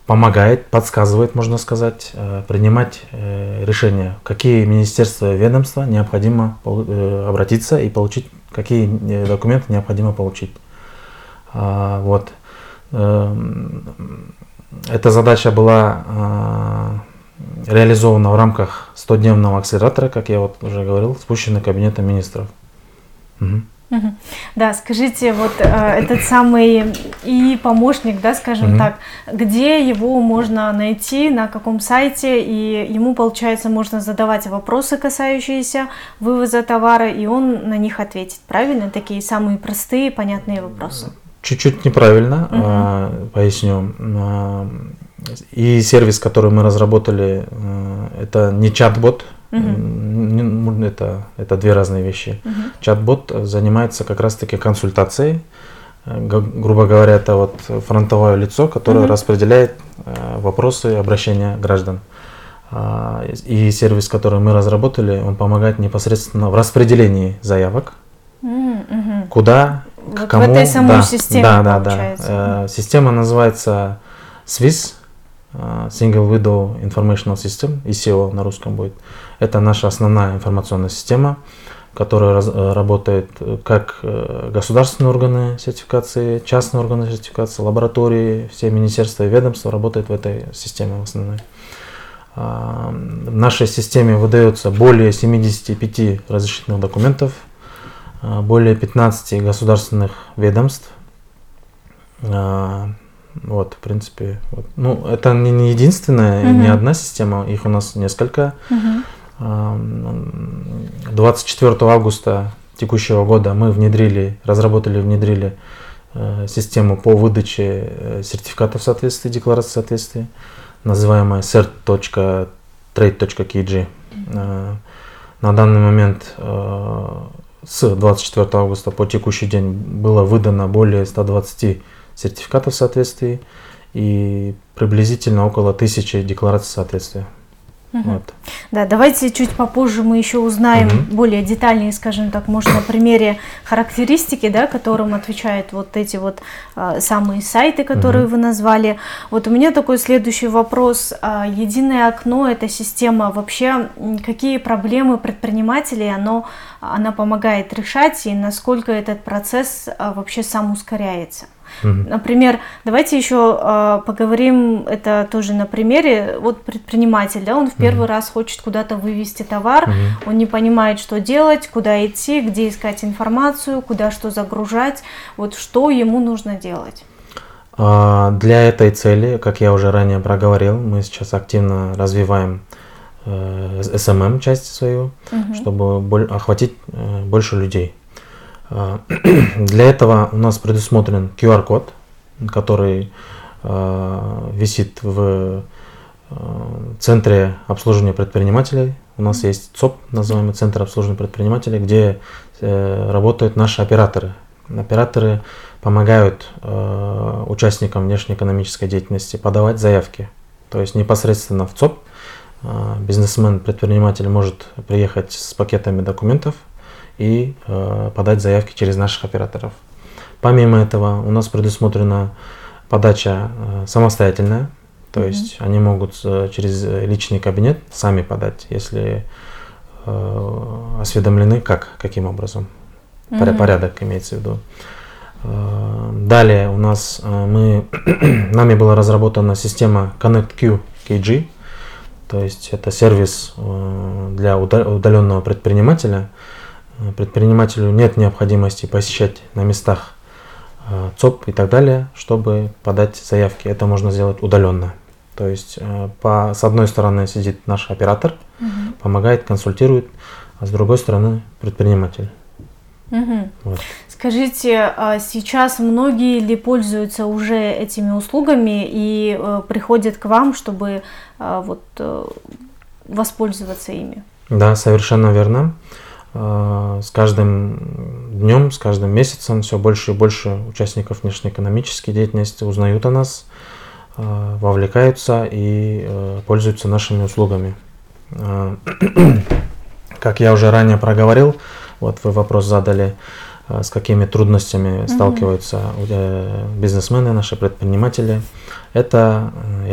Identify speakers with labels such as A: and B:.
A: помогает, подсказывает, можно сказать, принимать решения, какие министерства и ведомства необходимо обратиться и получить, какие документы необходимо получить. Вот. Эта задача была реализована в рамках 100-дневного акселератора, как я вот уже говорил, спущенный Кабинетом министров.
B: Да, скажите, вот этот самый и помощник, да, скажем так, где его можно найти, на каком сайте, и ему, получается, можно задавать вопросы, касающиеся вывоза товара, и он на них ответит, правильно? Такие самые простые, понятные вопросы.
A: Чуть-чуть неправильно, поясню. И сервис, который мы разработали, это не чат-бот, это две разные вещи. Чат-бот занимается как раз-таки консультацией. Грубо говоря, это вот фронтовое лицо, которое распределяет вопросы обращения граждан. И сервис, который мы разработали, он помогает непосредственно в распределении заявок. Куда, к кому.
B: В этой самой системе, получается.
A: Да. Система называется SWIS, Single Window Informational System, ICO на русском будет. Это наша основная информационная система, которая работает как государственные органы сертификации, частные органы сертификации, лаборатории, все министерства и ведомства работают в этой системе в основной. В нашей системе выдается более 75 разрешительных документов, более 15 государственных ведомств. Вот, в принципе, вот. Ну, это не единственная, не одна система, их у нас несколько. 24 августа текущего года мы разработали систему по выдаче сертификатов соответствия, декларации соответствия, называемая cert.trade.kg. На данный момент с 24 августа по текущий день было выдано более 120 сертификатов соответствия и приблизительно около 1000 деклараций соответствия. Вот.
B: Да, давайте чуть попозже мы еще узнаем более детальнее, скажем так, может, на примере характеристики, да, которым отвечают вот эти вот самые сайты, которые вы назвали. Вот у меня такой следующий вопрос. Единое окно, эта система, вообще какие проблемы предпринимателей она помогает решать, и насколько этот процесс вообще сам ускоряется? Например, давайте еще поговорим, это тоже на примере, вот предприниматель, да, он в первый раз хочет куда-то вывести товар, он не понимает, что делать, куда идти, где искать информацию, куда что загружать, вот что ему нужно делать?
A: Для этой цели, как я уже ранее проговорил, мы сейчас активно развиваем SMM часть свою, чтобы охватить больше людей. Для этого у нас предусмотрен QR-код, который висит в центре обслуживания предпринимателей. У нас есть ЦОП, называемый Центр обслуживания предпринимателей, где работают наши операторы. Операторы помогают участникам внешнеэкономической деятельности подавать заявки. То есть непосредственно в ЦОП бизнесмен, предприниматель может приехать с пакетами документов и подать заявки через наших операторов. Помимо этого у нас предусмотрена подача самостоятельная, то есть они могут через личный кабинет сами подать, если осведомлены, каким образом, порядок имеется в виду. Далее у нас нами была разработана система ConnectQ KG, то есть это сервис для удаленного предпринимателя. Предпринимателю нет необходимости посещать на местах ЦОП и так далее, чтобы подать заявки. Это можно сделать удаленно. То есть с одной стороны сидит наш оператор, помогает, консультирует, а с другой стороны предприниматель. Вот.
B: Скажите, сейчас многие ли пользуются уже этими услугами и приходят к вам, чтобы воспользоваться ими?
A: Да, совершенно верно. С каждым днем, с каждым месяцем все больше и больше участников внешнеэкономической деятельности узнают о нас, вовлекаются и пользуются нашими услугами. Как я уже ранее проговорил, вот вы вопрос задали, с какими трудностями сталкиваются бизнесмены, наши предприниматели. Это